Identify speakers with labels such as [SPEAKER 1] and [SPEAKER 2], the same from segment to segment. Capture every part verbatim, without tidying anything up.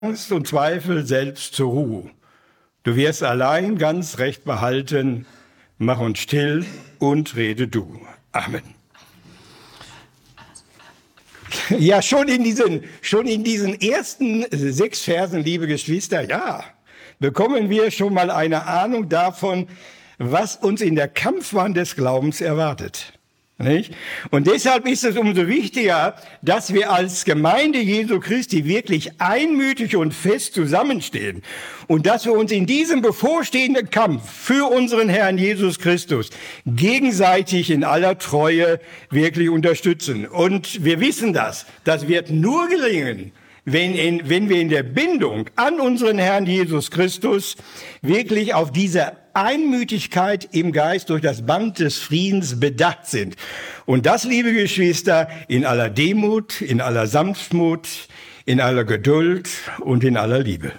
[SPEAKER 1] Angst und Zweifel selbst zur Ruhe. Du wirst allein ganz recht behalten, mach uns still und rede du. Amen. Ja, schon in diesen, schon in diesen ersten sechs Versen, liebe Geschwister, ja, bekommen wir schon mal eine Ahnung davon, was uns in der Kampfbahn des Glaubens erwartet. Nicht? Und deshalb ist es umso wichtiger, dass wir als Gemeinde Jesu Christi wirklich einmütig und fest zusammenstehen und dass wir uns in diesem bevorstehenden Kampf für unseren Herrn Jesus Christus gegenseitig in aller Treue wirklich unterstützen. Und wir wissen das, das wird nur gelingen, wenn, in, wenn wir in der Bindung an unseren Herrn Jesus Christus wirklich auf diese Einmütigkeit im Geist durch das Band des Friedens bedacht sind. Und das, liebe Geschwister, in aller Demut, in aller Sanftmut, in aller Geduld und in aller Liebe.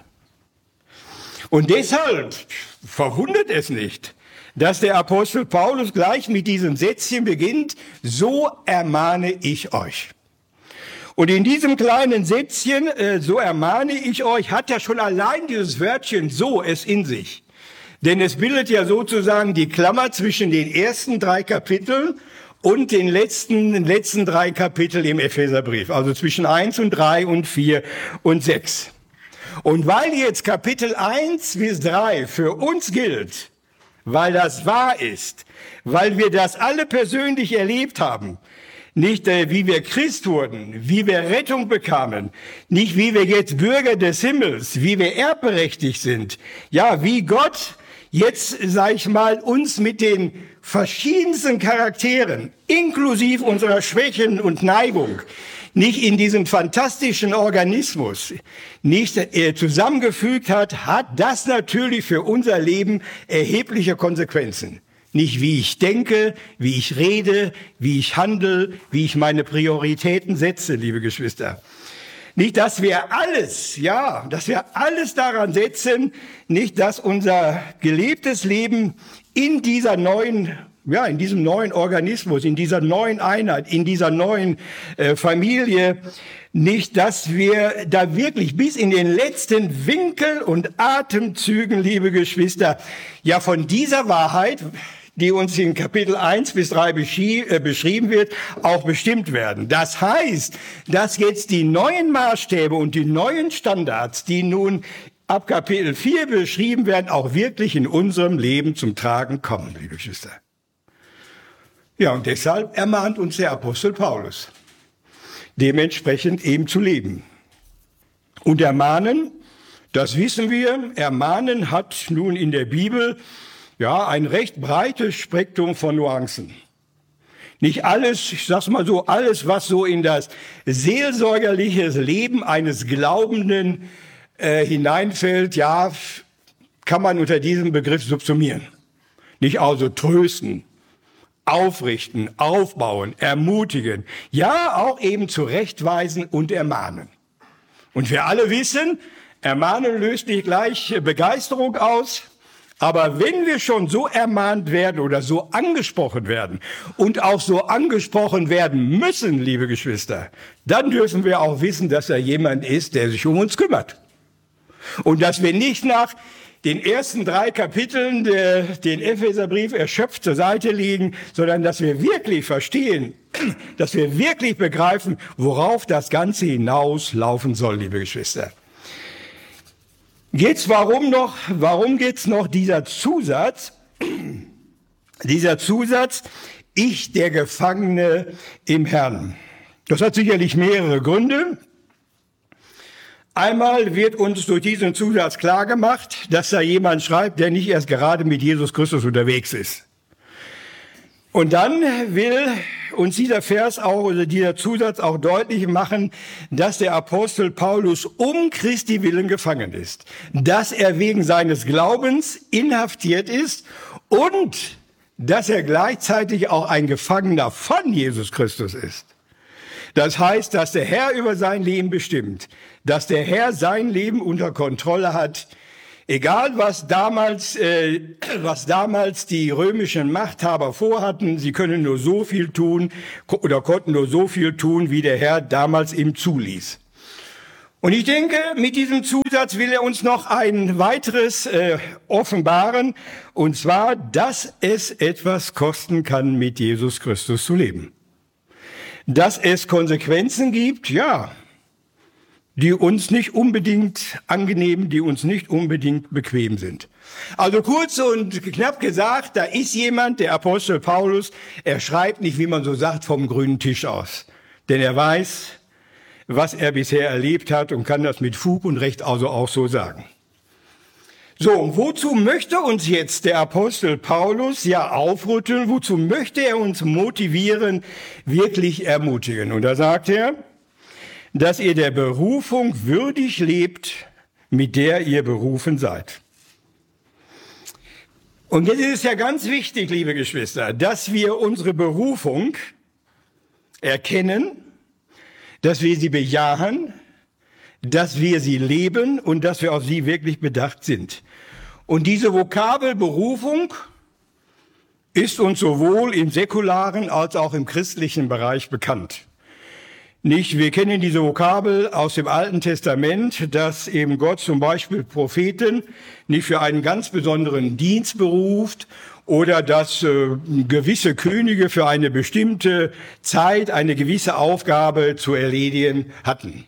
[SPEAKER 1] Und deshalb verwundert es nicht, dass der Apostel Paulus gleich mit diesem Sätzchen beginnt: So ermahne ich euch. Und in diesem kleinen Sätzchen, äh, so ermahne ich euch, hat ja schon allein dieses Wörtchen so es in sich. Denn es bildet ja sozusagen die Klammer zwischen den ersten drei Kapiteln und den letzten, den letzten drei Kapiteln im Epheserbrief. Also zwischen eins und drei und vier und sechs. Und weil jetzt Kapitel eins bis drei für uns gilt, weil das wahr ist, weil wir das alle persönlich erlebt haben, nicht äh, wie wir Christ wurden, wie wir Rettung bekamen, nicht wie wir jetzt Bürger des Himmels, wie wir erbberechtigt sind, ja, wie Gott jetzt, sag ich mal, uns mit den verschiedensten Charakteren, inklusive unserer Schwächen und Neigung, nicht in diesem fantastischen Organismus nicht äh, zusammengefügt hat, hat das natürlich für unser Leben erhebliche Konsequenzen. Nicht wie ich denke, wie ich rede, wie ich handle, wie ich meine Prioritäten setze, liebe Geschwister. Nicht, dass wir alles, ja, dass wir alles daran setzen, nicht, dass unser gelebtes Leben in dieser neuen, ja, in diesem neuen Organismus, in dieser neuen Einheit, in dieser neuen äh, Familie, nicht, dass wir da wirklich bis in den letzten Winkel und Atemzügen, liebe Geschwister, ja, von dieser Wahrheit, die uns in Kapitel eins bis drei beschrieben wird, auch bestimmt werden. Das heißt, dass jetzt die neuen Maßstäbe und die neuen Standards, die nun ab Kapitel vier beschrieben werden, auch wirklich in unserem Leben zum Tragen kommen, liebe Geschwister. Ja, und deshalb ermahnt uns der Apostel Paulus, dementsprechend eben zu leben. Und ermahnen, das wissen wir, ermahnen hat nun in der Bibel ja, ein recht breites Spektrum von Nuancen. Nicht alles, ich sag's mal so, alles, was so in das seelsorgerliche Leben eines Glaubenden äh, hineinfällt, ja, kann man unter diesem Begriff subsumieren. Nicht also trösten, aufrichten, aufbauen, ermutigen, ja, auch eben zurechtweisen und ermahnen. Und wir alle wissen, ermahnen löst nicht gleich Begeisterung aus. Aber wenn wir schon so ermahnt werden oder so angesprochen werden und auch so angesprochen werden müssen, liebe Geschwister, dann dürfen wir auch wissen, dass da jemand ist, der sich um uns kümmert. Und dass wir nicht nach den ersten drei Kapiteln der, den Epheserbrief erschöpft zur Seite liegen, sondern dass wir wirklich verstehen, dass wir wirklich begreifen, worauf das Ganze hinauslaufen soll, liebe Geschwister. Jetzt warum noch, warum geht's noch dieser Zusatz, dieser Zusatz, ich der Gefangene im Herrn? Das hat sicherlich mehrere Gründe. Einmal wird uns durch diesen Zusatz klar gemacht, dass da jemand schreibt, der nicht erst gerade mit Jesus Christus unterwegs ist. Und dann will uns dieser Vers auch, oder dieser Zusatz auch deutlich machen, dass der Apostel Paulus um Christi willen gefangen ist, dass er wegen seines Glaubens inhaftiert ist und dass er gleichzeitig auch ein Gefangener von Jesus Christus ist. Das heißt, dass der Herr über sein Leben bestimmt, dass der Herr sein Leben unter Kontrolle hat. Egal, was damals, äh, was damals die römischen Machthaber vorhatten, sie können nur so viel tun oder konnten nur so viel tun, wie der Herr damals ihm zuließ. Und ich denke, mit diesem Zusatz will er uns noch ein weiteres äh, offenbaren, und zwar, dass es etwas kosten kann, mit Jesus Christus zu leben. Dass es Konsequenzen gibt, ja, die uns nicht unbedingt angenehm, die uns nicht unbedingt bequem sind. Also kurz und knapp gesagt, da ist jemand, der Apostel Paulus, er schreibt nicht, wie man so sagt, vom grünen Tisch aus. Denn er weiß, was er bisher erlebt hat und kann das mit Fug und Recht also auch so sagen. So, und wozu möchte uns jetzt der Apostel Paulus ja aufrütteln? Wozu möchte er uns motivieren, wirklich ermutigen? Und da sagt er, dass ihr der Berufung würdig lebt, mit der ihr berufen seid. Und jetzt ist es ja ganz wichtig, liebe Geschwister, dass wir unsere Berufung erkennen, dass wir sie bejahen, dass wir sie leben und dass wir auf sie wirklich bedacht sind. Und diese Vokabel Berufung ist uns sowohl im säkularen als auch im christlichen Bereich bekannt. Nicht, wir kennen diese Vokabel aus dem Alten Testament, dass eben Gott zum Beispiel Propheten nicht für einen ganz besonderen Dienst beruft oder dass äh, gewisse Könige für eine bestimmte Zeit eine gewisse Aufgabe zu erledigen hatten.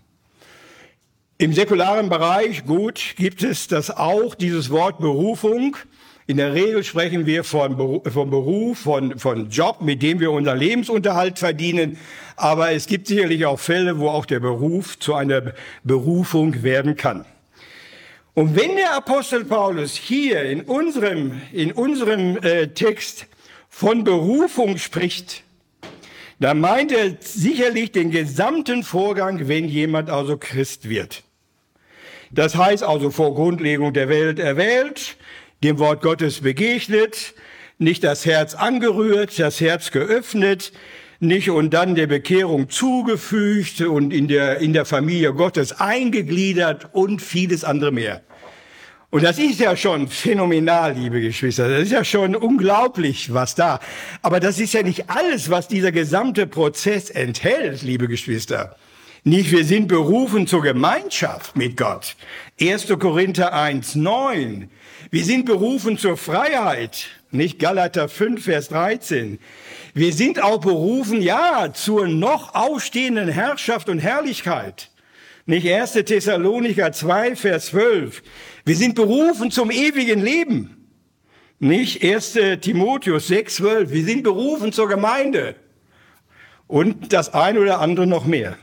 [SPEAKER 1] Im säkularen Bereich, gut, gibt es das auch, dieses Wort Berufung. In der Regel sprechen wir von Beruf, von, Beruf, von, von Job, mit dem wir unseren Lebensunterhalt verdienen. Aber es gibt sicherlich auch Fälle, wo auch der Beruf zu einer Berufung werden kann. Und wenn der Apostel Paulus hier in unserem, in unserem äh, Text von Berufung spricht, dann meint er sicherlich den gesamten Vorgang, wenn jemand also Christ wird. Das heißt also vor Grundlegung der Welt erwählt, dem Wort Gottes begegnet, nicht das Herz angerührt, das Herz geöffnet, nicht und dann der Bekehrung zugefügt und in der, in der Familie Gottes eingegliedert und vieles andere mehr. Und das ist ja schon phänomenal, liebe Geschwister. Das ist ja schon unglaublich, was da. Aber das ist ja nicht alles, was dieser gesamte Prozess enthält, liebe Geschwister. Nicht, wir sind berufen zur Gemeinschaft mit Gott. erster Korinther eins, neun. Wir sind berufen zur Freiheit. Nicht Galater fünf, Vers dreizehn. Wir sind auch berufen, ja, zur noch ausstehenden Herrschaft und Herrlichkeit. Nicht erster Thessalonicher zwei, Vers zwölf. Wir sind berufen zum ewigen Leben. Nicht erster Timotheus sechs, zwölf. Wir sind berufen zur Gemeinde. Und das ein oder andere noch mehr.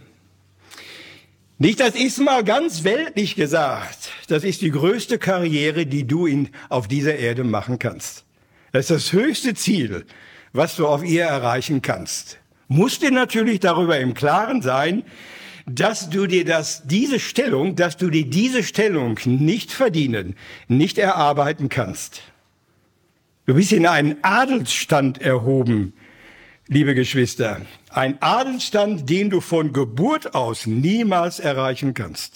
[SPEAKER 1] Nicht, das ist mal ganz weltlich gesagt. Das ist die größte Karriere, die du in, auf dieser Erde machen kannst. Das ist das höchste Ziel, was du auf ihr erreichen kannst. Musst dir natürlich darüber im Klaren sein, dass du dir das, diese Stellung, dass du dir diese Stellung nicht verdienen, nicht erarbeiten kannst. Du bist in einen Adelsstand erhoben, liebe Geschwister. Ein Adelsstand, den du von Geburt aus niemals erreichen kannst.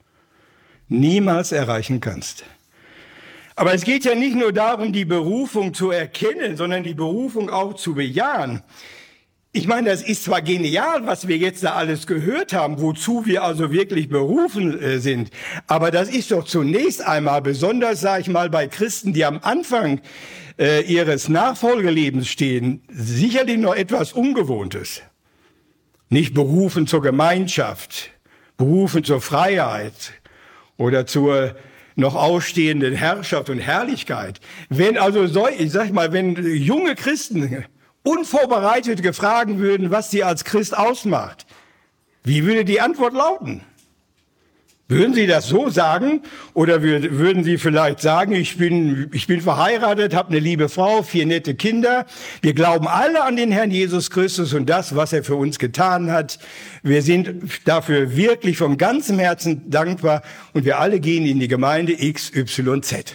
[SPEAKER 1] Niemals erreichen kannst. Aber es geht ja nicht nur darum, die Berufung zu erkennen, sondern die Berufung auch zu bejahen. Ich meine, das ist zwar genial, was wir jetzt da alles gehört haben, wozu wir also wirklich berufen äh, sind, aber das ist doch zunächst einmal, besonders, sage ich mal, bei Christen, die am Anfang äh, ihres Nachfolgelebens stehen, sicherlich noch etwas Ungewohntes. Nicht berufen zur Gemeinschaft, berufen zur Freiheit oder zur noch ausstehenden Herrschaft und Herrlichkeit. Wenn also, so, ich sag mal, wenn junge Christen unvorbereitet gefragt würden, was sie als Christ ausmacht, wie würde die Antwort lauten? Würden sie das so sagen oder würden sie vielleicht sagen, ich bin, ich bin verheiratet, habe eine liebe Frau, vier nette Kinder, wir glauben alle an den Herrn Jesus Christus und das, was er für uns getan hat. Wir sind dafür wirklich von ganzem Herzen dankbar und wir alle gehen in die Gemeinde X Y Z.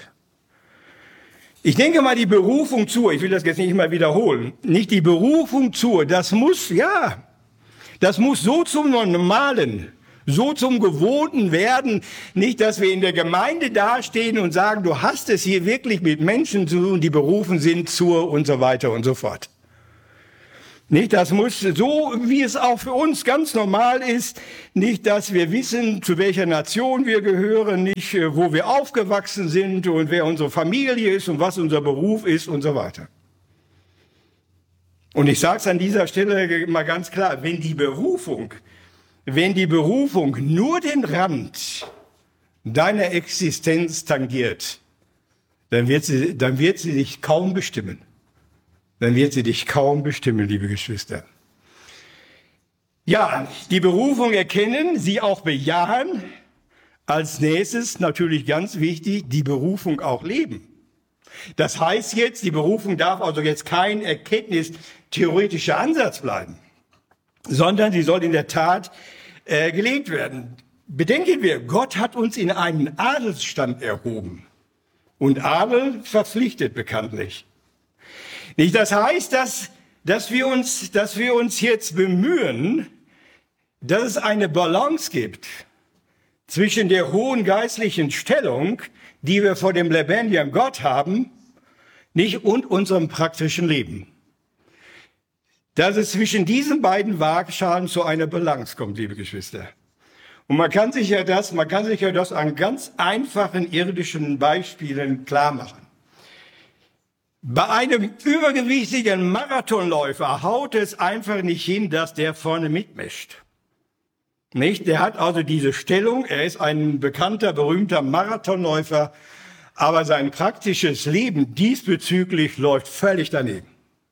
[SPEAKER 1] Ich denke mal, die Berufung zur, ich will das jetzt nicht mal wiederholen, nicht die Berufung zur, das muss, ja, das muss so zum Normalen, so zum Gewohnten werden, nicht, dass wir in der Gemeinde dastehen und sagen, du hast es hier wirklich mit Menschen zu tun, die berufen sind zur und so weiter und so fort. Nicht, das muss so, wie es auch für uns ganz normal ist, nicht, dass wir wissen, zu welcher Nation wir gehören, nicht, wo wir aufgewachsen sind und wer unsere Familie ist und was unser Beruf ist und so weiter. Und ich sage es an dieser Stelle mal ganz klar, wenn die Berufung, wenn die Berufung nur den Rand deiner Existenz tangiert, dann wird sie, dann wird sie dich kaum bestimmen. Dann wird sie dich kaum bestimmen, liebe Geschwister. Ja, die Berufung erkennen, sie auch bejahen. Als nächstes, natürlich ganz wichtig, die Berufung auch leben. Das heißt jetzt, die Berufung darf also jetzt kein erkenntnistheoretischer Ansatz bleiben, sondern sie soll in der Tat äh, gelebt werden. Bedenken wir, Gott hat uns in einen Adelsstand erhoben. Und Adel verpflichtet bekanntlich. Nicht, das heißt, dass, dass, wir uns, dass wir uns jetzt bemühen, dass es eine Balance gibt zwischen der hohen geistlichen Stellung, die wir vor dem lebendigen Gott haben, nicht, und unserem praktischen Leben. Dass es zwischen diesen beiden Waagschalen zu einer Balance kommt, liebe Geschwister. Und man kann sich ja das, man kann sich ja das an ganz einfachen irdischen Beispielen klar machen. Bei einem übergewichtigen Marathonläufer haut es einfach nicht hin, dass der vorne mitmischt. Nicht? Der hat also diese Stellung, er ist ein bekannter, berühmter Marathonläufer, aber sein praktisches Leben diesbezüglich läuft völlig daneben.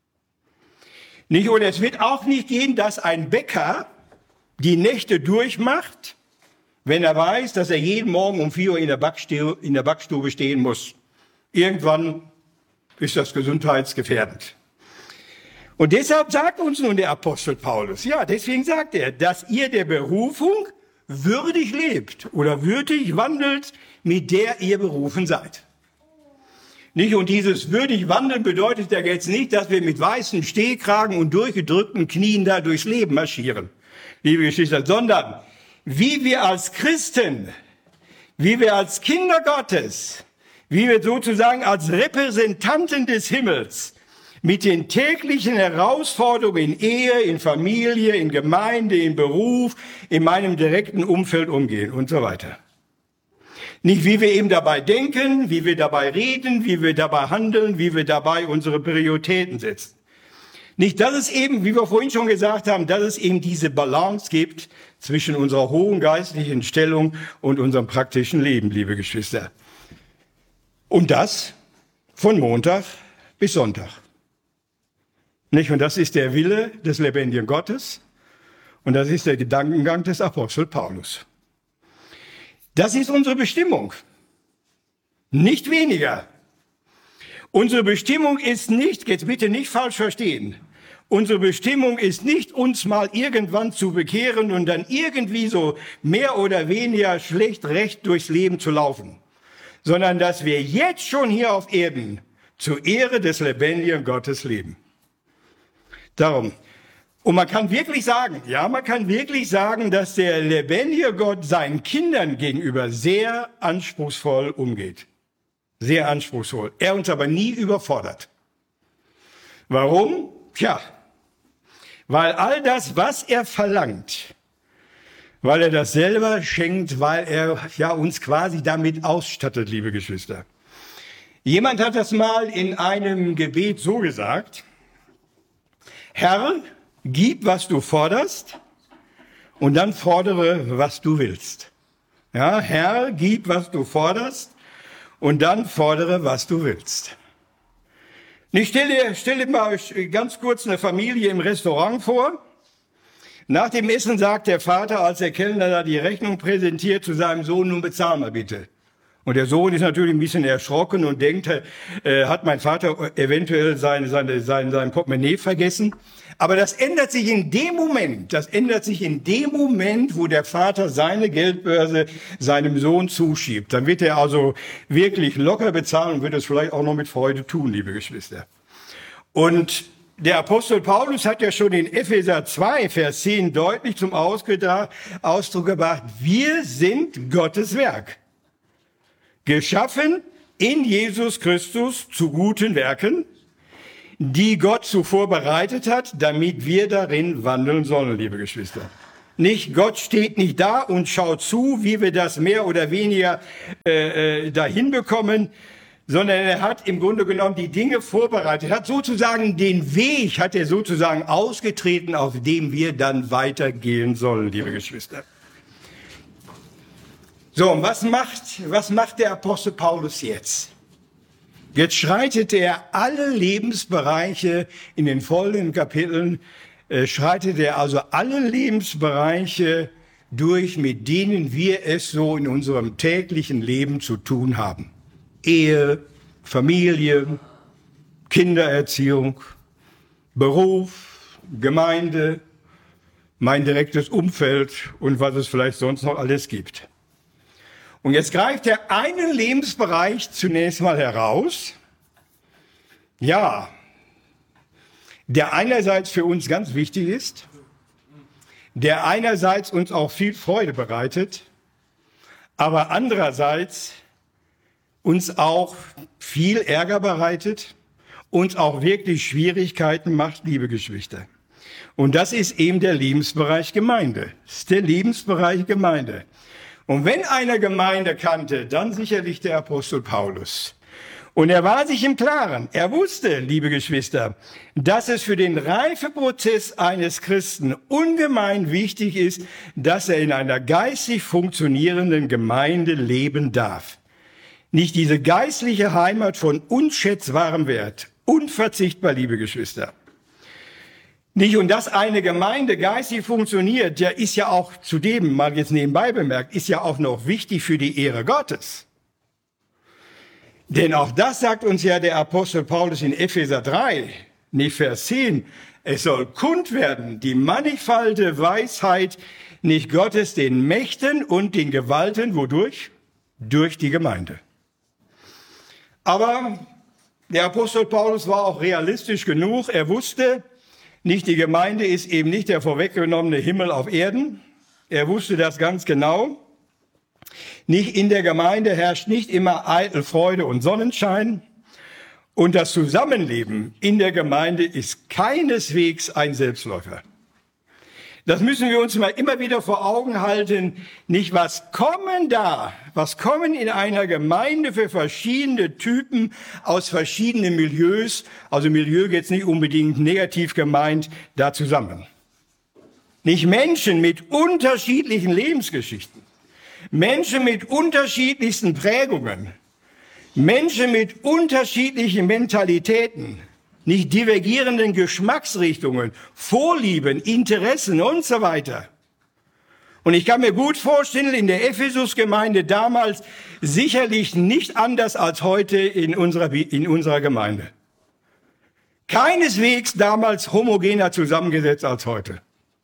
[SPEAKER 1] Nicht? Und es wird auch nicht gehen, dass ein Bäcker die Nächte durchmacht, wenn er weiß, dass er jeden Morgen um vier Uhr in der Backstube, in der Backstube stehen muss. Irgendwann ist das gesundheitsgefährdend. Und deshalb sagt uns nun der Apostel Paulus, ja, deswegen sagt er, dass ihr der Berufung würdig lebt oder würdig wandelt, mit der ihr berufen seid. Nicht? Und dieses würdig wandeln bedeutet ja jetzt nicht, dass wir mit weißen Stehkragen und durchgedrückten Knien da durchs Leben marschieren, liebe Geschwister, sondern wie wir als Christen, wie wir als Kinder Gottes, wie wir sozusagen als Repräsentanten des Himmels mit den täglichen Herausforderungen in Ehe, in Familie, in Gemeinde, in Beruf, in meinem direkten Umfeld umgehen und so weiter. Nicht wie wir eben dabei denken, wie wir dabei reden, wie wir dabei handeln, wie wir dabei unsere Prioritäten setzen. Nicht, dass es eben, wie wir vorhin schon gesagt haben, dass es eben diese Balance gibt zwischen unserer hohen geistlichen Stellung und unserem praktischen Leben, liebe Geschwister. Und das von Montag bis Sonntag. Nicht? Und das ist der Wille des lebendigen Gottes und das ist der Gedankengang des Apostel Paulus. Das ist unsere Bestimmung, nicht weniger. Unsere Bestimmung ist nicht, jetzt bitte nicht falsch verstehen, unsere Bestimmung ist nicht, uns mal irgendwann zu bekehren und dann irgendwie so mehr oder weniger schlecht recht durchs Leben zu laufen, sondern dass wir jetzt schon hier auf Erden zur Ehre des lebendigen Gottes leben. Darum, und man kann wirklich sagen, ja, man kann wirklich sagen, dass der lebendige Gott seinen Kindern gegenüber sehr anspruchsvoll umgeht. Sehr anspruchsvoll. Er uns aber nie überfordert. Warum? Tja, weil all das, was er verlangt, weil er das selber schenkt, weil er ja uns quasi damit ausstattet, liebe Geschwister. Jemand hat das mal in einem Gebet so gesagt: Herr, gib, was du forderst, und dann fordere, was du willst. Ja, Herr, gib, was du forderst, und dann fordere, was du willst. Ich stelle, stelle mal ganz kurz eine Familie im Restaurant vor. Nach dem Essen sagt der Vater, als der Kellner da die Rechnung präsentiert, zu seinem Sohn: Nun bezahl mal bitte. Und der Sohn ist natürlich ein bisschen erschrocken und denkt, äh, hat mein Vater eventuell sein, seine, sein, sein Portemonnaie vergessen. Aber das ändert sich in dem Moment, das ändert sich in dem Moment, wo der Vater seine Geldbörse seinem Sohn zuschiebt. Dann wird er also wirklich locker bezahlen und wird es vielleicht auch noch mit Freude tun, liebe Geschwister. Und der Apostel Paulus hat ja schon in Epheser zwei, Vers zehn deutlich zum Ausdruck gebracht: Wir sind Gottes Werk, geschaffen in Jesus Christus zu guten Werken, die Gott zuvor bereitet hat, damit wir darin wandeln sollen, liebe Geschwister. Nicht, Gott steht nicht da und schaut zu, wie wir das mehr oder weniger äh, dahin bekommen, sondern er hat im Grunde genommen die Dinge vorbereitet, hat sozusagen den Weg, hat er sozusagen ausgetreten, auf dem wir dann weitergehen sollen, liebe Geschwister. So, und was macht, was macht der Apostel Paulus jetzt? Jetzt schreitet er alle Lebensbereiche in den folgenden Kapiteln, äh, schreitet er also alle Lebensbereiche durch, mit denen wir es so in unserem täglichen Leben zu tun haben. Ehe, Familie, Kindererziehung, Beruf, Gemeinde, mein direktes Umfeld und was es vielleicht sonst noch alles gibt. Und jetzt greift er einen Lebensbereich zunächst mal heraus, ja, der einerseits für uns ganz wichtig ist, der einerseits uns auch viel Freude bereitet, aber andererseits uns auch viel Ärger bereitet, uns auch wirklich Schwierigkeiten macht, liebe Geschwister. Und das ist eben der Lebensbereich Gemeinde. Das ist der Lebensbereich Gemeinde. Und wenn einer Gemeinde kannte, dann sicherlich der Apostel Paulus. Und er war sich im Klaren. Er wusste, liebe Geschwister, dass es für den Reifeprozess eines Christen ungemein wichtig ist, dass er in einer geistig funktionierenden Gemeinde leben darf. Nicht diese geistliche Heimat von unschätzbarem Wert, unverzichtbar, liebe Geschwister. Nicht, und dass eine Gemeinde geistig funktioniert, ja, ist ja auch zudem, mal jetzt nebenbei bemerkt, ist ja auch noch wichtig für die Ehre Gottes. Denn auch das sagt uns ja der Apostel Paulus in Epheser drei, nicht Vers zehn, es soll kund werden, die mannigfalte Weisheit nicht Gottes den Mächten und den Gewalten, wodurch? Durch die Gemeinde. Aber der Apostel Paulus war auch realistisch genug, er wusste, nicht die Gemeinde ist eben nicht der vorweggenommene Himmel auf Erden. Er wusste das ganz genau. Nicht in der Gemeinde herrscht nicht immer eitel Freude und Sonnenschein. Und das Zusammenleben in der Gemeinde ist keineswegs ein Selbstläufer. Das müssen wir uns mal immer wieder vor Augen halten. Nicht, was kommen da, was kommen in einer Gemeinde für verschiedene Typen aus verschiedenen Milieus, also Milieu jetzt nicht unbedingt negativ gemeint, da zusammen. Nicht Menschen mit unterschiedlichen Lebensgeschichten, Menschen mit unterschiedlichsten Prägungen, Menschen mit unterschiedlichen Mentalitäten, nicht divergierenden Geschmacksrichtungen, Vorlieben, Interessen und so weiter. Und ich kann mir gut vorstellen, in der Ephesus-Gemeinde damals sicherlich nicht anders als heute in unserer, in unserer Gemeinde. Keineswegs damals homogener zusammengesetzt als heute.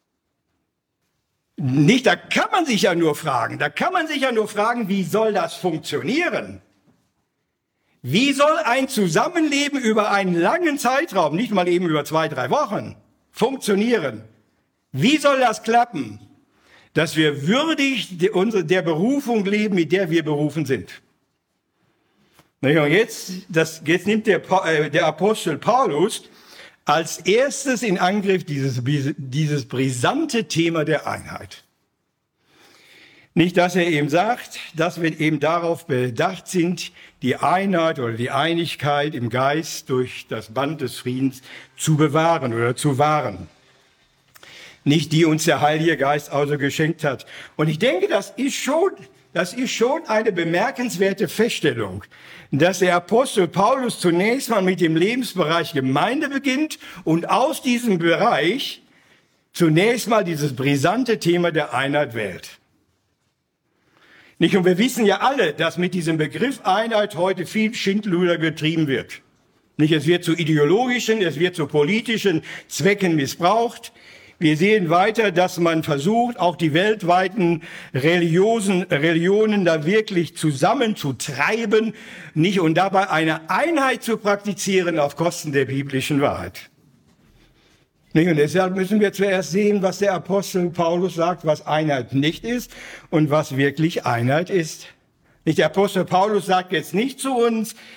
[SPEAKER 1] Nicht, da kann man sich ja nur fragen, da kann man sich ja nur fragen, wie soll das funktionieren? Wie soll ein Zusammenleben über einen langen Zeitraum, nicht mal eben über zwei, drei Wochen, funktionieren? Wie soll das klappen, dass wir würdig der Berufung leben, mit der wir berufen sind? Und jetzt, das, jetzt nimmt der, der Apostel Paulus als erstes in Angriff dieses, dieses brisante Thema der Einheit. Nicht, dass er eben sagt, dass wir eben darauf bedacht sind, die Einheit oder die Einigkeit im Geist durch das Band des Friedens zu bewahren oder zu wahren. Nicht, die uns der Heilige Geist also geschenkt hat. Und ich denke, das ist schon, das ist schon eine bemerkenswerte Feststellung, dass der Apostel Paulus zunächst mal mit dem Lebensbereich Gemeinde beginnt und aus diesem Bereich zunächst mal dieses brisante Thema der Einheit wählt. Nicht, und wir wissen ja alle, dass mit diesem Begriff Einheit heute viel Schindluder getrieben wird. Nicht, es wird zu ideologischen, es wird zu politischen Zwecken missbraucht. Wir sehen weiter, dass man versucht, auch die weltweiten religiösen Religionen da wirklich zusammenzutreiben, nicht, und dabei eine Einheit zu praktizieren auf Kosten der biblischen Wahrheit. Nicht, und deshalb müssen wir zuerst sehen, was der Apostel Paulus sagt, was Einheit nicht ist und was wirklich Einheit ist. Nicht, der Apostel Paulus sagt jetzt nicht zu uns,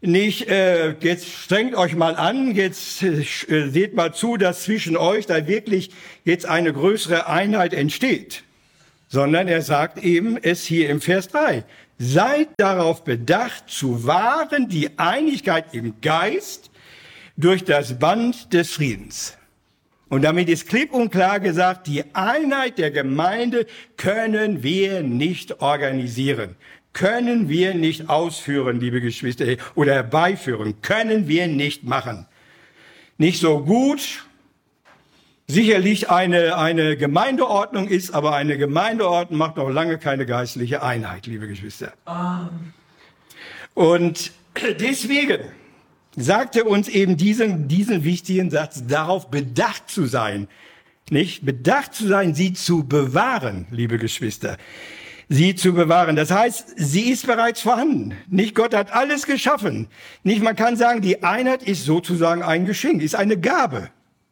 [SPEAKER 1] nicht, äh, jetzt strengt euch mal an, jetzt äh, seht mal zu, dass zwischen euch da wirklich jetzt eine größere Einheit entsteht. Sondern er sagt eben es hier im Vers drei. Seid darauf bedacht, zu wahren die Einigkeit im Geist durch das Band des Friedens. Und damit ist klipp und klar gesagt, die Einheit der Gemeinde können wir nicht organisieren, können wir nicht ausführen, liebe Geschwister, oder herbeiführen, können wir nicht machen. Nicht so gut, sicherlich eine, eine Gemeindeordnung ist, aber eine Gemeindeordnung macht noch lange keine geistliche Einheit, liebe Geschwister. Amen. Und deswegen sagt er uns eben diesen, diesen wichtigen Satz, darauf bedacht zu sein, nicht? Bedacht zu sein, sie zu bewahren, liebe Geschwister. Sie zu bewahren. Das heißt, sie ist bereits vorhanden. Nicht? Gott hat alles geschaffen. Nicht? Man kann sagen, die Einheit ist sozusagen ein Geschenk, ist eine Gabe.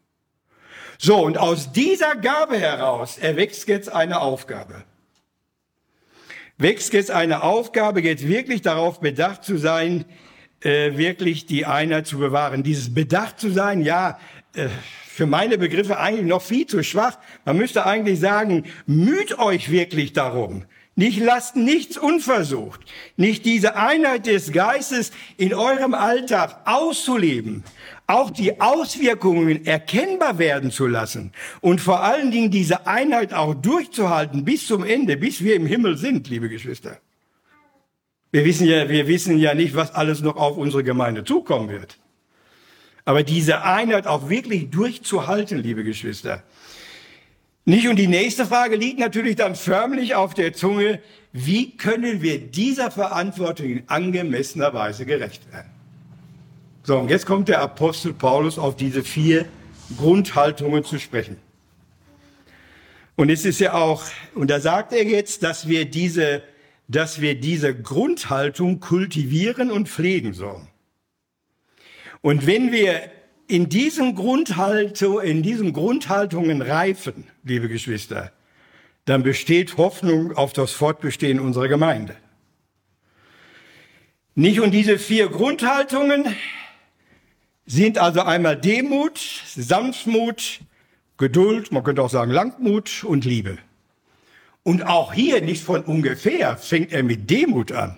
[SPEAKER 1] So, und aus dieser Gabe heraus erwächst jetzt eine Aufgabe. Wächst jetzt eine Aufgabe, jetzt wirklich darauf bedacht zu sein, äh, wirklich die Einheit zu bewahren. Dieses bedacht zu sein, ja, äh, für meine Begriffe eigentlich noch viel zu schwach. Man müsste eigentlich sagen, müht euch wirklich darum. Nicht lasst nichts unversucht. Nicht diese Einheit des Geistes in eurem Alltag auszuleben. Auch die Auswirkungen erkennbar werden zu lassen. Und vor allen Dingen diese Einheit auch durchzuhalten bis zum Ende, bis wir im Himmel sind, liebe Geschwister. Wir wissen ja, wir wissen ja nicht, was alles noch auf unsere Gemeinde zukommen wird. Aber diese Einheit auch wirklich durchzuhalten, liebe Geschwister. Nicht? Und die nächste Frage liegt natürlich dann förmlich auf der Zunge. Wie können wir dieser Verantwortung in angemessener Weise gerecht werden? So, und jetzt kommt der Apostel Paulus auf diese vier Grundhaltungen zu sprechen. Und es ist ja auch, und da sagt er jetzt, dass wir diese, dass wir diese Grundhaltung kultivieren und pflegen sollen. Und wenn wir in diesen Grundhaltung, in diesen Grundhaltungen reifen, liebe Geschwister, dann besteht Hoffnung auf das Fortbestehen unserer Gemeinde. Nicht? Und diese vier Grundhaltungen sind also einmal Demut, Sanftmut, Geduld, man könnte auch sagen Langmut und Liebe. Und auch hier nicht von ungefähr fängt er mit Demut an.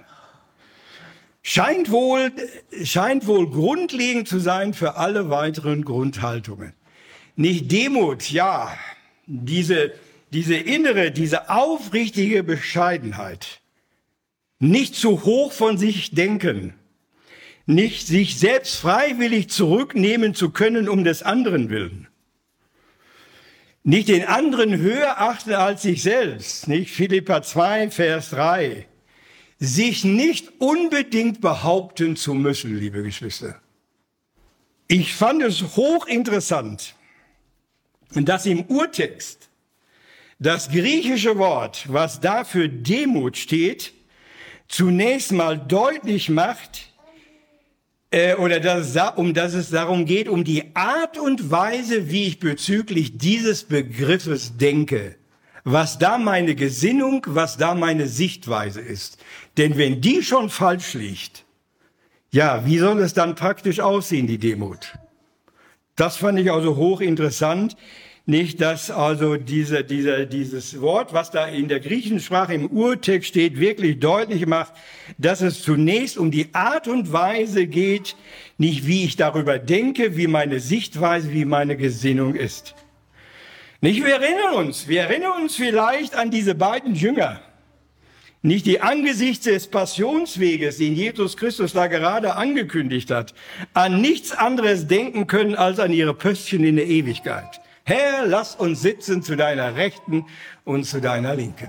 [SPEAKER 1] Scheint wohl, scheint wohl grundlegend zu sein für alle weiteren Grundhaltungen. Nicht Demut, ja, diese, diese innere, diese aufrichtige Bescheidenheit. Nicht zu hoch von sich denken. Nicht sich selbst freiwillig zurücknehmen zu können um des anderen willen. Nicht den anderen höher achten als sich selbst. Nicht Philipper zwei, Vers drei. Sich nicht unbedingt behaupten zu müssen, liebe Geschwister. Ich fand es hochinteressant, dass im Urtext das griechische Wort, was da für Demut steht, zunächst mal deutlich macht, äh, oder dass es, um dass es darum geht, um die Art und Weise, wie ich bezüglich dieses Begriffes denke. Was da meine Gesinnung, was da meine Sichtweise ist. Denn wenn die schon falsch liegt, ja, wie soll es dann praktisch aussehen, die Demut? Das fand ich also hochinteressant. Nicht, dass also diese, diese, dieses Wort, was da in der griechischen Sprache im Urtext steht, wirklich deutlich macht, dass es zunächst um die Art und Weise geht, nicht wie ich darüber denke, wie meine Sichtweise, wie meine Gesinnung ist. Nicht, wir erinnern uns, wir erinnern uns vielleicht an diese beiden Jünger. Nicht, die angesichts des Passionsweges, den Jesus Christus da gerade angekündigt hat, an nichts anderes denken können als an ihre Pöstchen in der Ewigkeit. Herr, lass uns sitzen zu deiner Rechten und zu deiner Linken.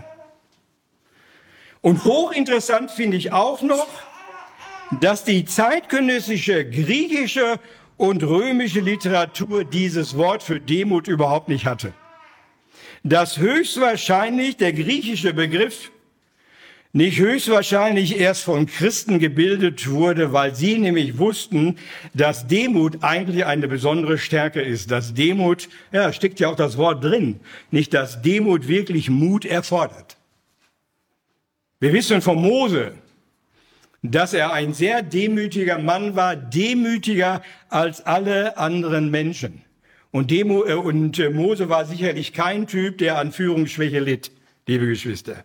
[SPEAKER 1] Und hochinteressant finde ich auch noch, dass die zeitgenössische griechische und römische Literatur dieses Wort für Demut überhaupt nicht hatte. Dass höchstwahrscheinlich der griechische Begriff nicht höchstwahrscheinlich erst von Christen gebildet wurde, weil sie nämlich wussten, dass Demut eigentlich eine besondere Stärke ist. Dass Demut, ja, steckt ja auch das Wort drin, nicht, dass Demut wirklich Mut erfordert. Wir wissen von Mose, dass er ein sehr demütiger Mann war, demütiger als alle anderen Menschen. Und, Demo, äh, und äh, Mose war sicherlich kein Typ, der an Führungsschwäche litt, liebe Geschwister.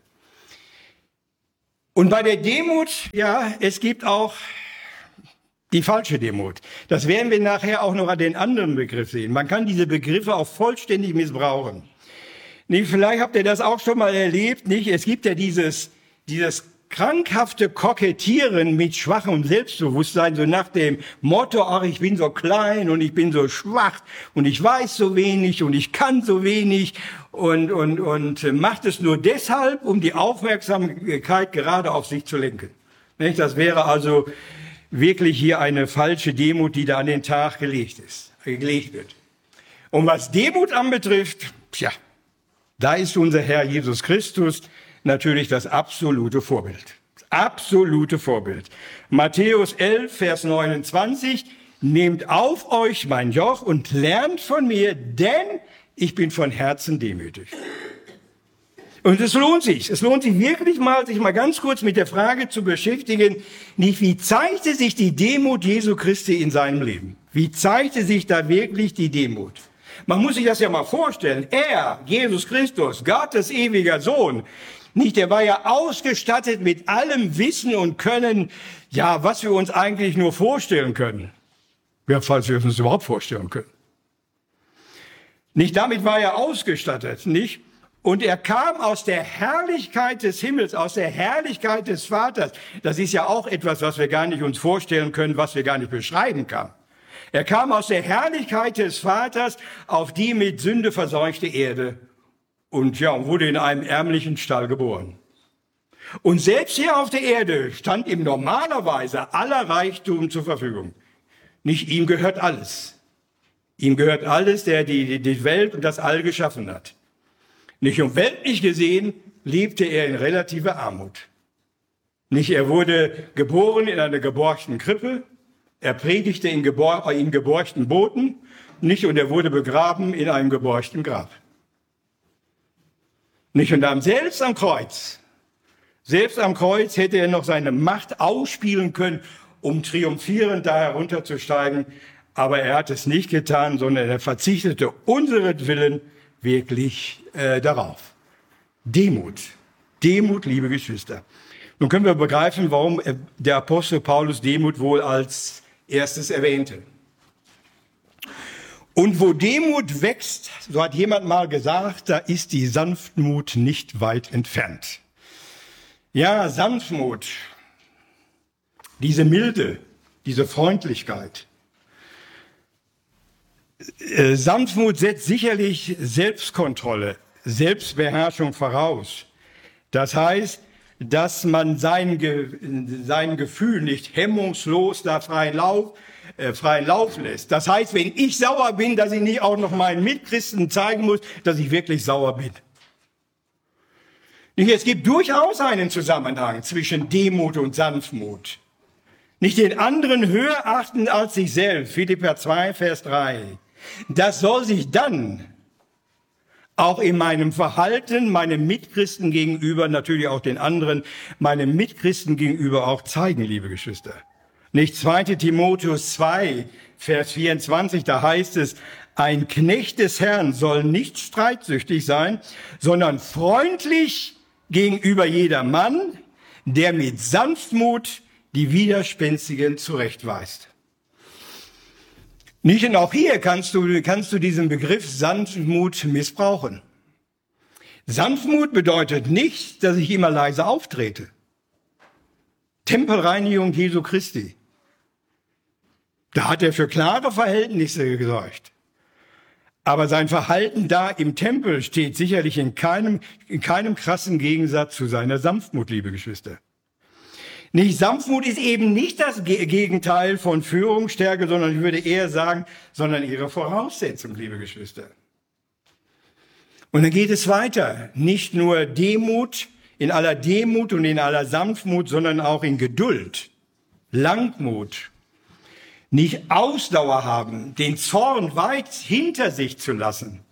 [SPEAKER 1] Und bei der Demut, ja, es gibt auch die falsche Demut. Das werden wir nachher auch noch an den anderen Begriff sehen. Man kann diese Begriffe auch vollständig missbrauchen. Nicht, vielleicht habt ihr das auch schon mal erlebt, nicht? Es gibt ja dieses, dieses krankhafte Kokettieren mit schwachem Selbstbewusstsein, so nach dem Motto, ach, ich bin so klein und ich bin so schwach und ich weiß so wenig und ich kann so wenig und, und, und macht es nur deshalb, um die Aufmerksamkeit gerade auf sich zu lenken. Nicht? Das wäre also wirklich hier eine falsche Demut, die da an den Tag gelegt ist, gelegt wird. Und was Demut anbetrifft, tja, da ist unser Herr Jesus Christus natürlich das absolute Vorbild. Das absolute Vorbild. Matthäus elf, Vers neunundzwanzig, nehmt auf euch mein Joch und lernt von mir, denn ich bin von Herzen demütig. Und es lohnt sich, es lohnt sich wirklich mal, sich mal ganz kurz mit der Frage zu beschäftigen, nicht wie zeigte sich die Demut Jesu Christi in seinem Leben? Wie zeigte sich da wirklich die Demut? Man muss sich das ja mal vorstellen. Er, Jesus Christus, Gottes ewiger Sohn, nicht, der war ja ausgestattet mit allem Wissen und Können, ja, was wir uns eigentlich nur vorstellen können. Ja, falls wir uns überhaupt vorstellen können. Nicht, damit war er ausgestattet, nicht? Und er kam aus der Herrlichkeit des Himmels, aus der Herrlichkeit des Vaters. Das ist ja auch etwas, was wir gar nicht uns vorstellen können, was wir gar nicht beschreiben können. Er kam aus der Herrlichkeit des Vaters auf die mit Sünde verseuchte Erde und ja, wurde in einem ärmlichen Stall geboren. Und selbst hier auf der Erde stand ihm normalerweise aller Reichtum zur Verfügung. Nicht ihm gehört alles. Ihm gehört alles, der die, die Welt und das All geschaffen hat. Nicht um weltlich gesehen lebte er in relativer Armut. Nicht, er wurde geboren in einer geborgten Krippe, er predigte in, gebor in geborgten Booten, nicht, und er wurde begraben in einem geborgten Grab. Nicht, und dann selbst am Kreuz, selbst am Kreuz hätte er noch seine Macht ausspielen können, um triumphierend da herunterzusteigen, aber er hat es nicht getan, sondern er verzichtete unseretwillen wirklich äh, darauf. Demut. Demut, liebe Geschwister. Nun können wir begreifen, warum der Apostel Paulus Demut wohl als erstes erwähnte. Und wo Demut wächst, so hat jemand mal gesagt, da ist die Sanftmut nicht weit entfernt. Ja, Sanftmut, diese Milde, diese Freundlichkeit. Äh, Sanftmut setzt sicherlich Selbstkontrolle, Selbstbeherrschung voraus. Das heißt, dass man sein, Ge sein Gefühl nicht hemmungslos da freien Lauf, äh, freien Lauf lässt. Das heißt, wenn ich sauer bin, dass ich nicht auch noch meinen Mitchristen zeigen muss, dass ich wirklich sauer bin. Nicht, es gibt durchaus einen Zusammenhang zwischen Demut und Sanftmut. Nicht den anderen höher achten als sich selbst. Philipper zwei, Vers drei. Das soll sich dann auch in meinem Verhalten, meinem Mitchristen gegenüber, natürlich auch den anderen, meinem Mitchristen gegenüber auch zeigen, liebe Geschwister. Nicht zweiter Timotheus zwei, Vers vierundzwanzig, da heißt es, ein Knecht des Herrn soll nicht streitsüchtig sein, sondern freundlich gegenüber jedermann, der mit Sanftmut die Widerspenstigen zurechtweist. Nicht, und auch hier kannst du, kannst du diesen Begriff Sanftmut missbrauchen. Sanftmut bedeutet nicht, dass ich immer leise auftrete. Tempelreinigung Jesu Christi. Da hat er für klare Verhältnisse gesorgt. Aber sein Verhalten da im Tempel steht sicherlich in keinem, in keinem krassen Gegensatz zu seiner Sanftmut, liebe Geschwister. Nicht, Sanftmut ist eben nicht das Gegenteil von Führungsstärke, sondern ich würde eher sagen, sondern ihre Voraussetzung, liebe Geschwister. Und dann geht es weiter. Nicht nur Demut, in aller Demut und in aller Sanftmut, sondern auch in Geduld, Langmut. Nicht Ausdauer haben, den Zorn weit hinter sich zu lassen.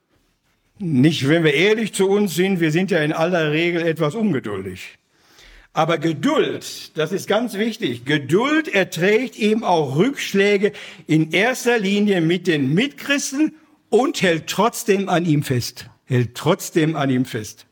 [SPEAKER 1] Nicht, wenn wir ehrlich zu uns sind, wir sind ja in aller Regel etwas ungeduldig. Aber Geduld, das ist ganz wichtig, Geduld erträgt eben auch Rückschläge in erster Linie mit den Mitchristen und hält trotzdem an ihm fest. Hält trotzdem an ihm fest.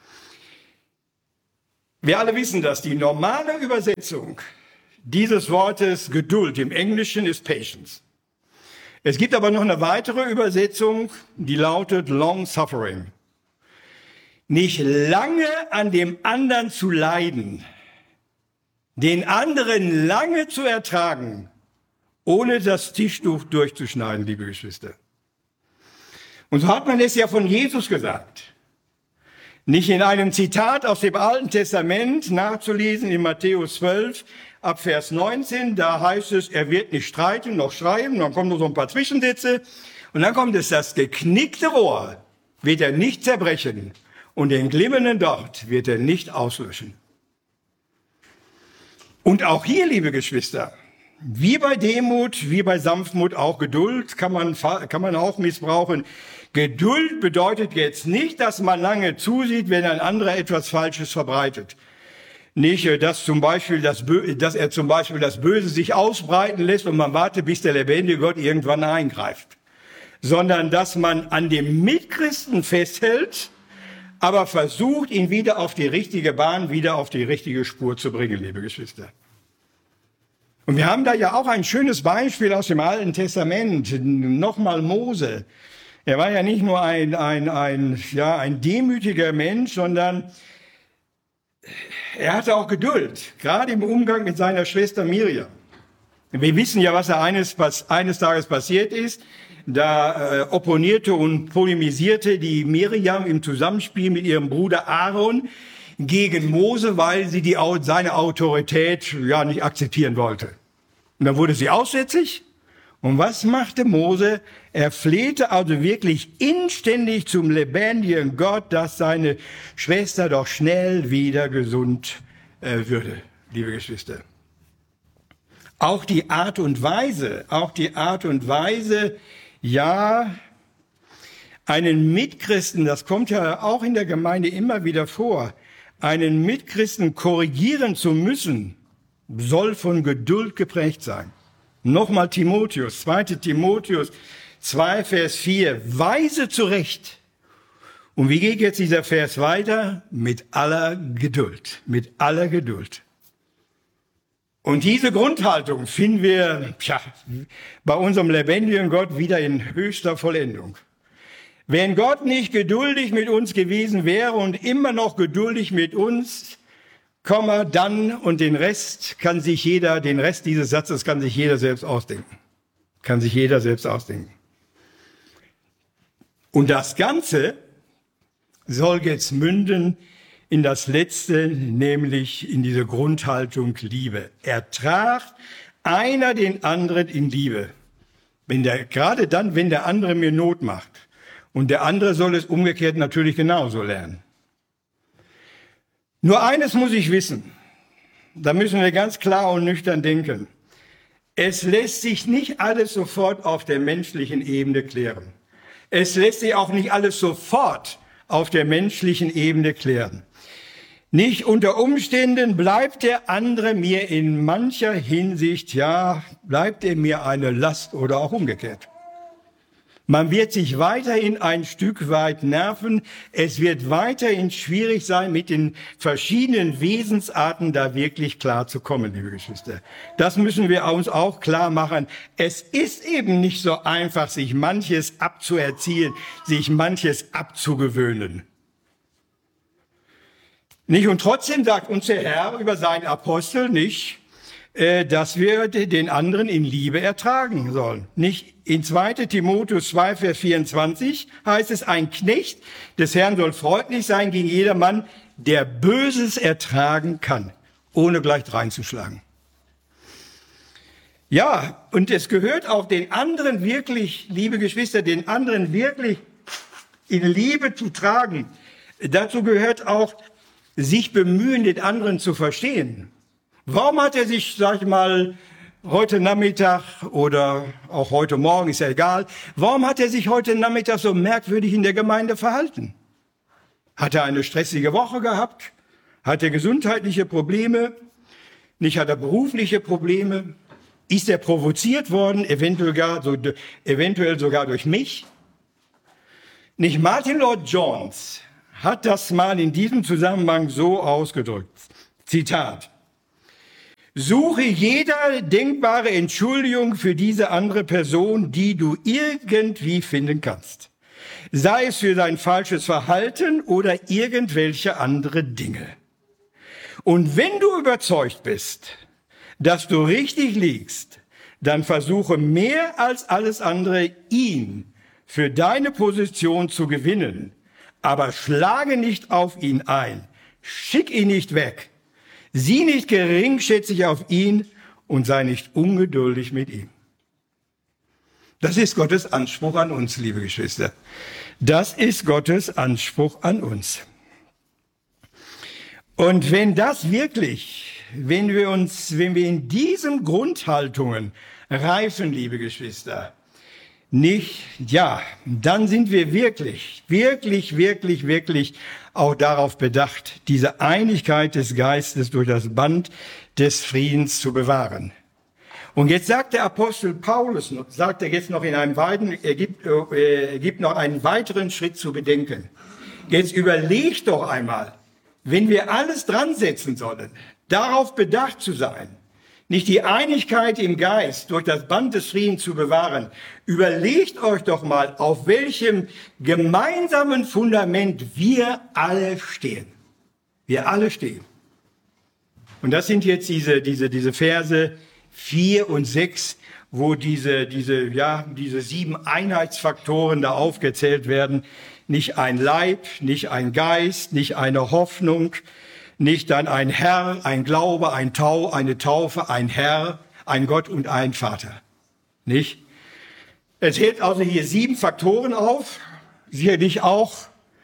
[SPEAKER 1] Wir alle wissen, dass die normale Übersetzung dieses Wortes Geduld im Englischen ist Patience. Es gibt aber noch eine weitere Übersetzung, die lautet Long Suffering. Nicht lange an dem anderen zu leiden, den anderen lange zu ertragen, ohne das Tischtuch durchzuschneiden, liebe Geschwister. Und so hat man es ja von Jesus gesagt. Nicht in einem Zitat aus dem Alten Testament nachzulesen in Matthäus zwölf, ab Vers neunzehn, da heißt es, er wird nicht streiten noch schreiben, dann kommen noch so ein paar Zwischensätze und dann kommt es, das geknickte Rohr wird er nicht zerbrechen und den glimmenden Docht wird er nicht auslöschen. Und auch hier, liebe Geschwister, wie bei Demut, wie bei Sanftmut, auch Geduld kann man, kann man auch missbrauchen. Geduld bedeutet jetzt nicht, dass man lange zusieht, wenn ein anderer etwas Falsches verbreitet. Nicht, dass zum Beispiel das Bö- dass er zum Beispiel das Böse sich ausbreiten lässt und man wartet, bis der lebendige Gott irgendwann eingreift. Sondern, dass man an dem Mitchristen festhält, aber versucht, ihn wieder auf die richtige Bahn, wieder auf die richtige Spur zu bringen, liebe Geschwister. Und wir haben da ja auch ein schönes Beispiel aus dem Alten Testament. Nochmal Mose. Er war ja nicht nur ein, ein, ein, ja, ein demütiger Mensch, sondern er hatte auch Geduld, gerade im Umgang mit seiner Schwester Miriam. Wir wissen ja, was da eines, eines Tages passiert ist. Da äh, opponierte und polemisierte die Miriam im Zusammenspiel mit ihrem Bruder Aaron gegen Mose, weil sie die, seine Autorität ja nicht akzeptieren wollte. Und dann wurde sie aussätzig. Und was machte Mose? Er flehte also wirklich inständig zum lebendigen Gott, dass seine Schwester doch schnell wieder gesund äh, würde, liebe Geschwister. Auch die Art und Weise, auch die Art und Weise, ja, einen Mitchristen, das kommt ja auch in der Gemeinde immer wieder vor, einen Mitchristen korrigieren zu müssen, soll von Geduld geprägt sein. Nochmal Timotheus, zweiter Timotheus zwei, Vers vier, weise zurecht. Und wie geht jetzt dieser Vers weiter? Mit aller Geduld, mit aller Geduld. Und diese Grundhaltung finden wir tja, bei unserem lebendigen Gott wieder in höchster Vollendung. Wenn Gott nicht geduldig mit uns gewesen wäre und immer noch geduldig mit uns, Komma, dann und den Rest kann sich jeder, den Rest dieses Satzes kann sich jeder selbst ausdenken. Kann sich jeder selbst ausdenken. Und das Ganze soll jetzt münden in das Letzte, nämlich in diese Grundhaltung Liebe. Ertragt einer den anderen in Liebe. Wenn der, gerade dann, wenn der andere mir Not macht. Und der andere soll es umgekehrt natürlich genauso lernen. Nur eines muss ich wissen, da müssen wir ganz klar und nüchtern denken. Es lässt sich nicht alles sofort auf der menschlichen Ebene klären. Es lässt sich auch nicht alles sofort auf der menschlichen Ebene klären. Nicht unter Umständen bleibt der andere mir in mancher Hinsicht, ja, bleibt er mir eine Last oder auch umgekehrt. Man wird sich weiterhin ein Stück weit nerven. Es wird weiterhin schwierig sein, mit den verschiedenen Wesensarten da wirklich klar zu kommen, liebe Geschwister. Das müssen wir uns auch klar machen. Es ist eben nicht so einfach, sich manches abzuerziehen, sich manches abzugewöhnen. Nicht? Und trotzdem sagt uns der Herr über seinen Apostel nicht, dass wir den anderen in Liebe ertragen sollen. Nicht in zweiter Timotheus zwei, Vers vierundzwanzig heißt es, ein Knecht des Herrn soll freundlich sein gegen jedermann, der Böses ertragen kann, ohne gleich reinzuschlagen. Ja, und es gehört auch den anderen wirklich, liebe Geschwister, den anderen wirklich in Liebe zu tragen. Dazu gehört auch, sich bemühen, den anderen zu verstehen. Warum hat er sich, sag ich mal, heute Nachmittag oder auch heute Morgen, ist ja egal, warum hat er sich heute Nachmittag so merkwürdig in der Gemeinde verhalten? Hat er eine stressige Woche gehabt? Hat er gesundheitliche Probleme? Nicht hat er berufliche Probleme? Ist er provoziert worden, eventuell, gar, so, eventuell sogar durch mich? Nicht Martin Lloyd Jones hat das mal in diesem Zusammenhang so ausgedrückt. Zitat. Suche jeder denkbare Entschuldigung für diese andere Person, die du irgendwie finden kannst. Sei es für sein falsches Verhalten oder irgendwelche andere Dinge. Und wenn du überzeugt bist, dass du richtig liegst, dann versuche mehr als alles andere, ihn für deine Position zu gewinnen. Aber schlage nicht auf ihn ein, schick ihn nicht weg, sieh nicht geringschätzig auf ihn und sei nicht ungeduldig mit ihm. Das ist Gottes Anspruch an uns, liebe Geschwister. Das ist Gottes Anspruch an uns. Und wenn das wirklich, wenn wir uns, wenn wir in diesen Grundhaltungen reifen, liebe Geschwister, nicht, ja, dann sind wir wirklich, wirklich, wirklich, wirklich auch darauf bedacht, diese Einigkeit des Geistes durch das Band des Friedens zu bewahren. Und jetzt sagt der Apostel Paulus, sagt er jetzt noch in einem weiteren, er gibt, er gibt noch einen weiteren Schritt zu bedenken. Jetzt überleg doch einmal, wenn wir alles dran setzen sollen, darauf bedacht zu sein, nicht die Einigkeit im Geist durch das Band des Friedens zu bewahren, überlegt euch doch mal, auf welchem gemeinsamen Fundament wir alle stehen. Wir alle stehen. Und das sind jetzt diese, diese, diese Verse vier und sechs, wo diese, diese, ja, diese sieben Einheitsfaktoren da aufgezählt werden. Nicht ein Leib, nicht ein Geist, nicht eine Hoffnung, nicht dann ein Herr, ein Glaube, ein Tau, eine Taufe, ein Herr, ein Gott und ein Vater. Nicht? Es zählt also hier sieben Faktoren auf, sicherlich auch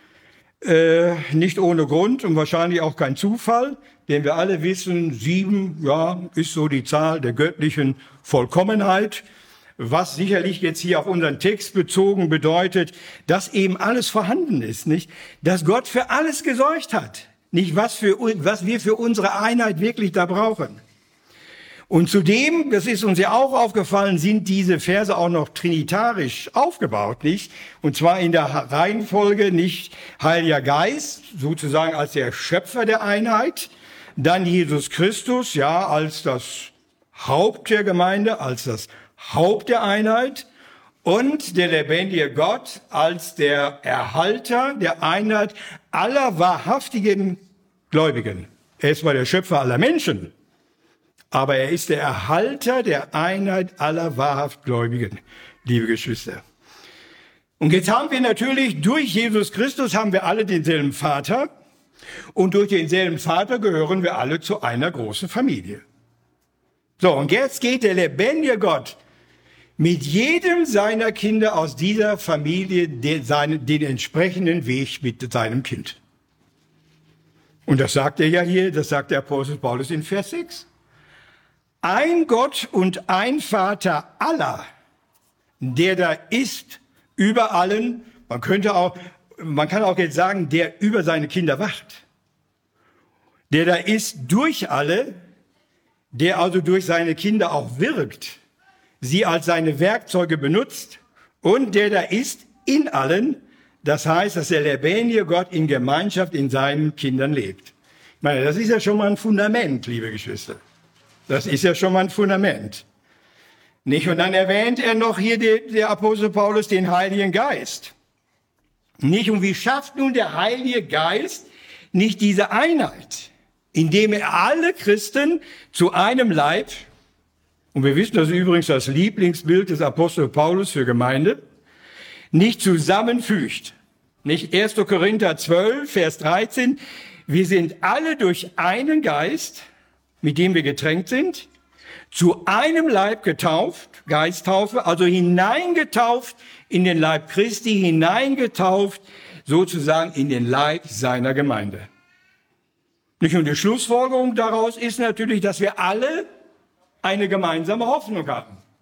[SPEAKER 1] äh, nicht ohne Grund und wahrscheinlich auch kein Zufall, denn wir alle wissen, sieben, ja, ist so die Zahl der göttlichen Vollkommenheit, was sicherlich jetzt hier auf unseren Text bezogen bedeutet, dass eben alles vorhanden ist, nicht? Dass Gott für alles gesorgt hat. Nicht, was, für, was wir für unsere Einheit wirklich da brauchen. Und zudem, das ist uns ja auch aufgefallen, sind diese Verse auch noch trinitarisch aufgebaut, nicht? Und zwar in der Reihenfolge nicht Heiliger Geist, sozusagen als der Schöpfer der Einheit, dann Jesus Christus, ja, als das Haupt der Gemeinde, als das Haupt der Einheit und der lebendige Gott als der Erhalter der Einheit aller wahrhaftigen Gläubigen. Er ist zwar der Schöpfer aller Menschen, aber er ist der Erhalter der Einheit aller wahrhaft Gläubigen, liebe Geschwister. Und jetzt haben wir natürlich, durch Jesus Christus haben wir alle denselben Vater und durch denselben Vater gehören wir alle zu einer großen Familie. So, und jetzt geht der lebendige Gott mit jedem seiner Kinder aus dieser Familie den, seinen, den entsprechenden Weg mit seinem Kind. Und das sagt er ja hier, das sagt der Apostel Paulus in Vers sechs. Ein Gott und ein Vater aller, der da ist über allen, man könnte auch, man kann auch jetzt sagen, der über seine Kinder wacht. Der da ist durch alle, der also durch seine Kinder auch wirkt, sie als seine Werkzeuge benutzt und der da ist in allen, das heißt, dass der lebendige Gott in Gemeinschaft in seinen Kindern lebt. Ich meine, das ist ja schon mal ein Fundament, liebe Geschwister. Das ist ja schon mal ein Fundament. Nicht? Und dann erwähnt er noch hier der, der Apostel Paulus den Heiligen Geist. Nicht? Und wie schafft nun der Heilige Geist nicht diese Einheit, indem er alle Christen zu einem Leib, und wir wissen, das ist übrigens das Lieblingsbild des Apostel Paulus für Gemeinde, nicht zusammenfügt. Nicht erster Korinther zwölf, Vers dreizehn, wir sind alle durch einen Geist, mit dem wir getränkt sind, zu einem Leib getauft, Geisttaufe, also hineingetauft in den Leib Christi, hineingetauft sozusagen in den Leib seiner Gemeinde. Nicht? Und die Schlussfolgerung daraus ist natürlich, dass wir alle eine gemeinsame Hoffnung haben.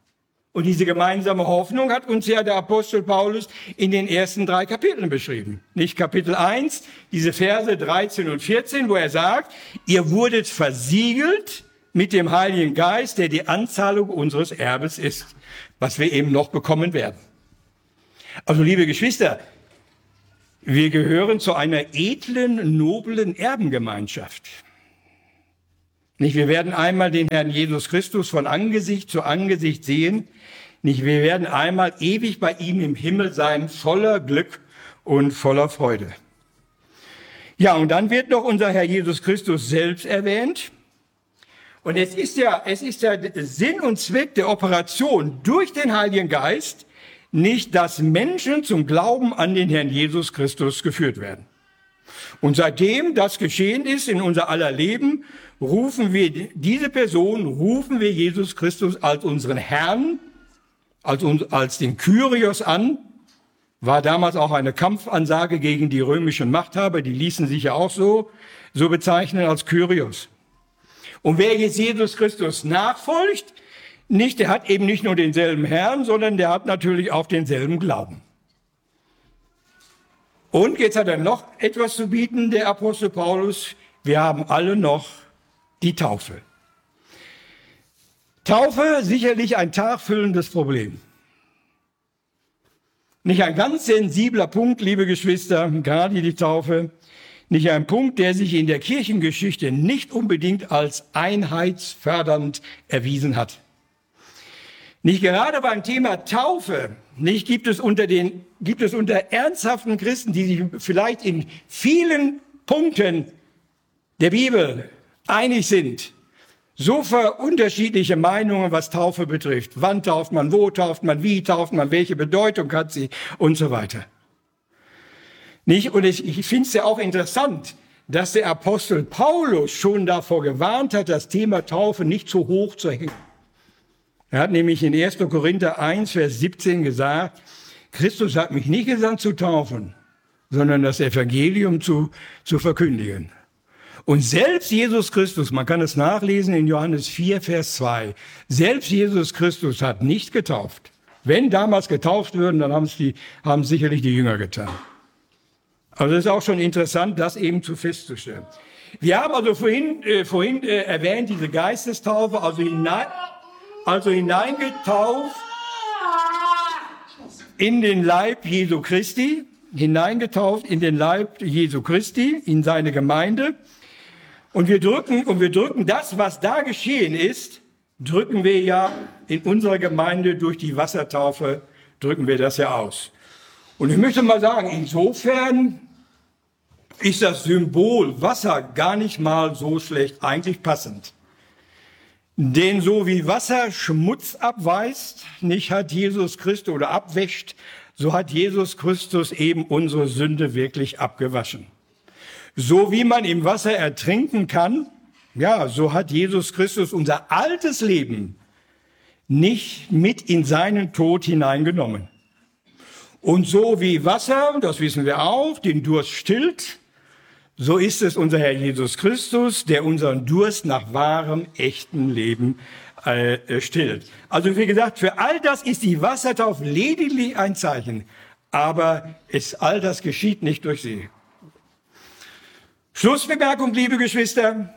[SPEAKER 1] Und diese gemeinsame Hoffnung hat uns ja der Apostel Paulus in den ersten drei Kapiteln beschrieben. Nicht Kapitel eins, diese Verse dreizehn und vierzehn, wo er sagt, ihr wurdet versiegelt mit dem Heiligen Geist, der die Anzahlung unseres Erbes ist, was wir eben noch bekommen werden. Also, liebe Geschwister, wir gehören zu einer edlen, noblen Erbengemeinschaft. Nicht, wir werden einmal den Herrn Jesus Christus von Angesicht zu Angesicht sehen. Nicht, wir werden einmal ewig bei ihm im Himmel sein, voller Glück und voller Freude. Ja, und dann wird noch unser Herr Jesus Christus selbst erwähnt. Und es ist ja, es ist ja Sinn und Zweck der Operation durch den Heiligen Geist, nicht, dass Menschen zum Glauben an den Herrn Jesus Christus geführt werden. Und seitdem das geschehen ist in unser aller Leben, rufen wir diese Person, rufen wir Jesus Christus als unseren Herrn, als, uns, als den Kyrios an. War damals auch eine Kampfansage gegen die römischen Machthaber, die ließen sich ja auch so, so bezeichnen als Kyrios. Und wer jetzt Jesus Christus nachfolgt, nicht, der hat eben nicht nur denselben Herrn, sondern der hat natürlich auch denselben Glauben. Und jetzt hat er noch etwas zu bieten, der Apostel Paulus. Wir haben alle noch die Taufe. Taufe, sicherlich ein tagfüllendes Problem. Nicht ein ganz sensibler Punkt, liebe Geschwister, gerade die Taufe. Nicht ein Punkt, der sich in der Kirchengeschichte nicht unbedingt als einheitsfördernd erwiesen hat. Nicht gerade beim Thema Taufe, nicht gibt es unter den, gibt es unter ernsthaften Christen, die sich vielleicht in vielen Punkten der Bibel einig sind, so unterschiedliche Meinungen, was Taufe betrifft. Wann tauft man, wo tauft man, wie tauft man, welche Bedeutung hat sie und so weiter. Nicht? Und ich, ich finde es ja auch interessant, dass der Apostel Paulus schon davor gewarnt hat, das Thema Taufe nicht zu hoch zu hängen. Er hat nämlich in erster Korinther eins, Vers siebzehn gesagt, Christus hat mich nicht gesandt zu taufen, sondern das Evangelium zu, zu verkündigen. Und selbst Jesus Christus, man kann es nachlesen in Johannes vier, Vers zwei, selbst Jesus Christus hat nicht getauft. Wenn damals getauft würden, dann haben es die, haben es sicherlich die Jünger getan. Also es ist auch schon interessant, das eben zu festzustellen. Wir haben also vorhin, äh, vorhin äh, erwähnt, diese Geistestaufe, also hinein, also hineingetauft in den Leib Jesu Christi, hineingetauft in den Leib Jesu Christi, in seine Gemeinde. Und wir drücken, und wir drücken das, was da geschehen ist, drücken wir ja in unserer Gemeinde durch die Wassertaufe, drücken wir das ja aus. Und ich möchte mal sagen, insofern ist das Symbol Wasser gar nicht mal so schlecht, eigentlich passend. Denn so wie Wasser Schmutz abweist, nicht hat Jesus Christus oder abwäscht, so hat Jesus Christus eben unsere Sünde wirklich abgewaschen. So wie man im Wasser ertrinken kann, ja, so hat Jesus Christus unser altes Leben nicht mit in seinen Tod hineingenommen. Und so wie Wasser, das wissen wir auch, den Durst stillt, so ist es unser Herr Jesus Christus, der unseren Durst nach wahrem, echten Leben äh, stillt. Also wie gesagt, für all das ist die Wassertaufe lediglich ein Zeichen, aber es, all das geschieht nicht durch sie. Schlussbemerkung, liebe Geschwister.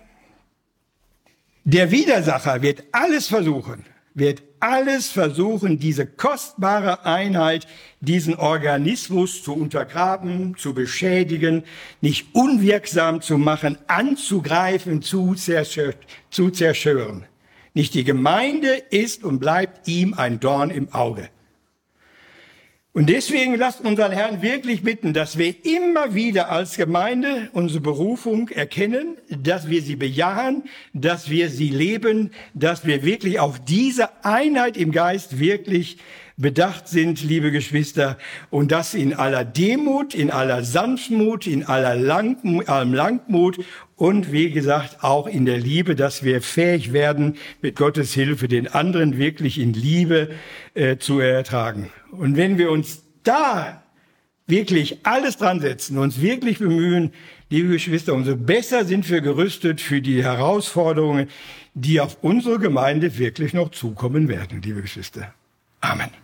[SPEAKER 1] Der Widersacher wird alles versuchen, wird alles versuchen, diese kostbare Einheit, diesen Organismus zu untergraben, zu beschädigen, nicht unwirksam zu machen, anzugreifen, zu, zerstör zu zerstören. Nicht die Gemeinde ist und bleibt ihm ein Dorn im Auge. Und deswegen lasst unseren Herrn wirklich bitten, dass wir immer wieder als Gemeinde unsere Berufung erkennen, dass wir sie bejahen, dass wir sie leben, dass wir wirklich auf diese Einheit im Geist wirklich bedacht sind, liebe Geschwister, und das in aller Demut, in aller Sanftmut, in aller Langmut, allem Langmut und wie gesagt auch in der Liebe, dass wir fähig werden, mit Gottes Hilfe den anderen wirklich in Liebe äh, zu ertragen. Und wenn wir uns da wirklich alles dran setzen, uns wirklich bemühen, liebe Geschwister, umso besser sind wir gerüstet für die Herausforderungen, die auf unsere Gemeinde wirklich noch zukommen werden, liebe Geschwister. Amen.